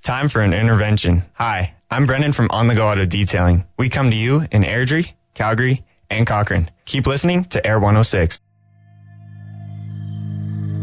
Time for an intervention. Hi, I'm Brendan from On the Go Auto Detailing. We come to you in Airdrie, Calgary, and Cochrane. Keep listening to Air 106.